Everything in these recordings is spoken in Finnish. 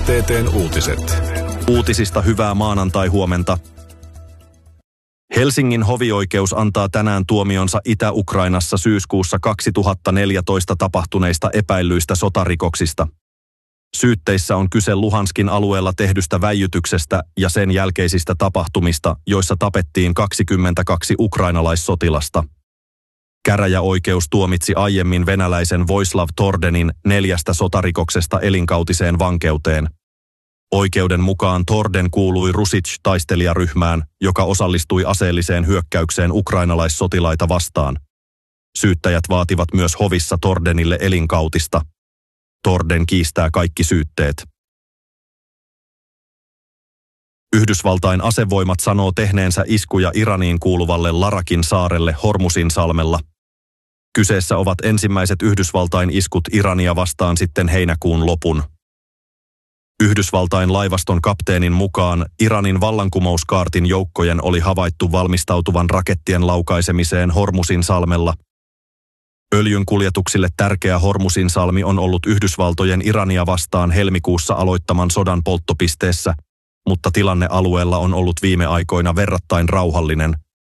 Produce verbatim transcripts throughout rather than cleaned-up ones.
T T:n uutiset. Uutisista hyvää maanantai-huomenta. Helsingin hovioikeus antaa tänään tuomionsa Itä-Ukrainassa syyskuussa kaksituhattaneljätoista tapahtuneista epäillyistä sotarikoksista. Syytteissä on kyse Luhanskin alueella tehdystä väijytyksestä ja sen jälkeisistä tapahtumista, joissa tapettiin kaksikymmentäkaksi ukrainalaissotilasta. Käräjäoikeus tuomitsi aiemmin venäläisen Voislav Tordenin neljästä sotarikoksesta elinkautiseen vankeuteen. Oikeuden mukaan Torden kuului Rusic-taistelijaryhmään, joka osallistui aseelliseen hyökkäykseen ukrainalaissotilaita vastaan. Syyttäjät vaativat myös hovissa Tordenille elinkautista. Torden kiistää kaikki syytteet. Yhdysvaltain asevoimat sanoo tehneensä iskuja Iraniin kuuluvalle Larakin saarelle Hormusin salmella. Kyseessä ovat ensimmäiset Yhdysvaltain iskut Irania vastaan sitten heinäkuun lopun. Yhdysvaltain laivaston kapteenin mukaan Iranin vallankumouskaartin joukkojen oli havaittu valmistautuvan rakettien laukaisemiseen Hormusin salmella. Öljyn kuljetuksille tärkeä Hormusin salmi on ollut Yhdysvaltojen Irania vastaan helmikuussa aloittaman sodan polttopisteessä, mutta tilanne alueella on ollut viime aikoina verrattain rauhallinen.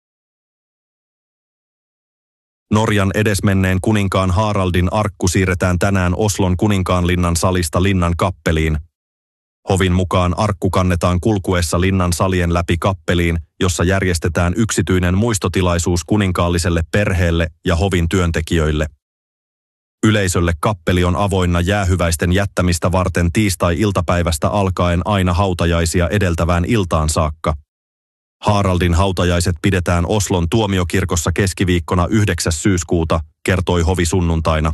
Norjan edesmenneen kuninkaan Haraldin arkku siirretään tänään Oslon kuninkaanlinnan salista linnan kappeliin. Hovin mukaan arkku kannetaan kulkuessa linnan salien läpi kappeliin, jossa järjestetään yksityinen muistotilaisuus kuninkaalliselle perheelle ja hovin työntekijöille. Yleisölle kappeli on avoinna jäähyväisten jättämistä varten tiistai-iltapäivästä alkaen aina hautajaisia edeltävään iltaan saakka. Haraldin hautajaiset pidetään Oslon tuomiokirkossa keskiviikkona yhdeksäs syyskuuta, kertoi hovi sunnuntaina.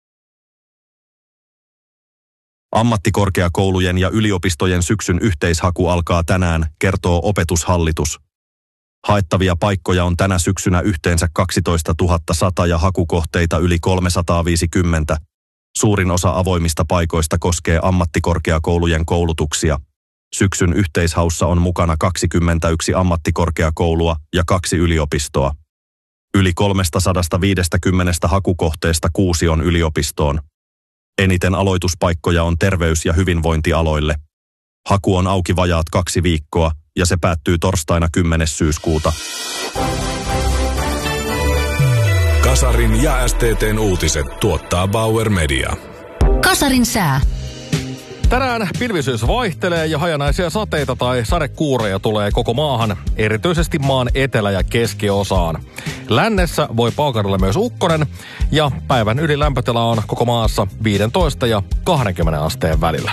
Ammattikorkeakoulujen ja yliopistojen syksyn yhteishaku alkaa tänään, kertoo Opetushallitus. Haettavia paikkoja on tänä syksynä yhteensä kaksitoistatuhatta sata ja hakukohteita yli kolmesataaviisikymmentä. Suurin osa avoimista paikoista koskee ammattikorkeakoulujen koulutuksia. Syksyn yhteishaussa on mukana kaksikymmentäyksi ammattikorkeakoulua ja kaksi yliopistoa. Yli kolmesataaviisikymmentä hakukohteesta kuusi on yliopistoon. Eniten aloituspaikkoja on terveys- ja hyvinvointialoille. Haku on auki vajaat kaksi viikkoa ja se päättyy torstaina kymmenes syyskuuta. Kasarin ja S T T:n uutiset tuottaa Bauer Media. Kasarin sää. Tänään pilvisyys vaihtelee ja hajanaisia sateita tai sadekuureja tulee koko maahan, erityisesti maan etelä- ja keskiosaan. Lännessä voi paukaudella myös ukkonen ja päivän ylilämpötila on koko maassa viisitoista ja kaksikymmentä asteen välillä.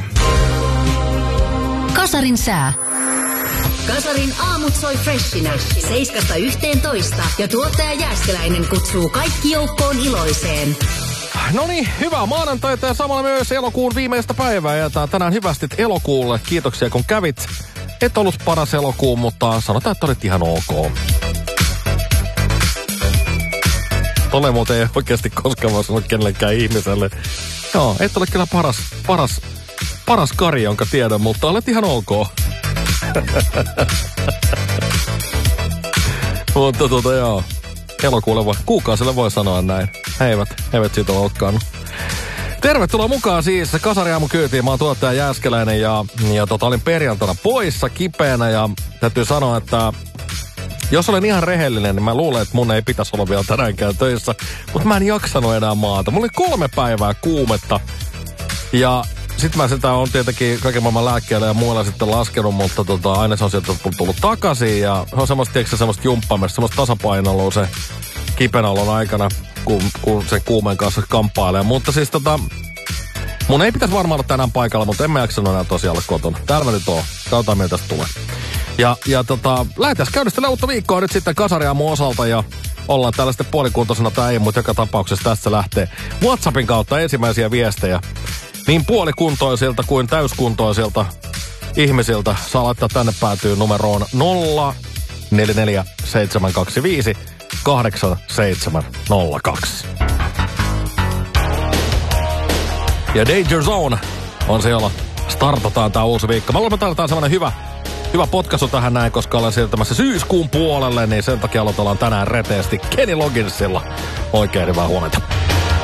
Kasarin sää. Kasarin aamut soi freshinä seiskasta yhteentoista ja tuottaja Jääskeläinen kutsuu kaikki joukkoon iloiseen. No niin, hyvää maanantaita ja samalla myös elokuun viimeistä päivää. Ja tänään hyvästit elokuulle. Kiitoksia kun kävit. Et ollut paras elokuu, mutta sanotaan, että olit ihan ok. Tolle muuten ei oikeasti koskaan voi sanoa kenellekään ihmiselle. Joo, et ole kyllä paras, paras, paras Kari, jonka tiedän, mutta olet ihan ok. Mutta tuota joo, elokuulle voi, kuukausille voi sanoa näin. He eivät, he eivät siitä loukkaannut. Tervetuloa mukaan siis Kasariaamun kyytiin. Mä oon tuottaja Jääskeläinen ja, ja tota, olin perjantaina poissa kipeänä ja täytyy sanoa, että jos olen ihan rehellinen, niin mä luulen, että mun ei pitäisi olla vielä tänäänkään töissä. Mutta mä en jaksanut enää maata. Mulla oli kolme päivää kuumetta ja sit mä sitä on tietenkin kaiken maailman lääkkeellä ja muilla sitten laskenut, mutta tota, aina se on sieltä tullut takaisin ja se on semmoista, tiedätkö, semmoista jumppaamista, semmoista tasapainoilua se kipeänä olon aikana, kun, kun sen kuumen kanssa kamppailee. Mutta siis tota, mun ei pitäisi varmaan olla tänään paikalla, mutta en mä jaksanut enää tosiaan olla kotona. Täällä mä nyt oon. Katsotaan, miltä tästä tulee. Ja, ja tota, lähdetään käynnistämään uutta viikkoa nyt sitten Kasariaamun osalta ja ollaan täällä sitten puolikuntoisena tai ei, mutta joka tapauksessa tästä lähtee WhatsAppin kautta ensimmäisiä viestejä. Niin puolikuntoisilta kuin täyskuntoisilta ihmisiltä saa laittaa tänne päätyy numeroon nolla neljä neljä seitsemän kaksi viisi kahdeksan seitsemän nolla kaksi. Ja Danger Zone on se, jolla startataan tää uusi viikko. Mä luulen, että tarvitaan semmonen hyvä, hyvä potkaisu tähän näin, koska olen siirtämässä syyskuun puolelle, niin sen takia aloitellaan tänään reteesti Kenny Logginsilla. Oikein hyvää huomenta.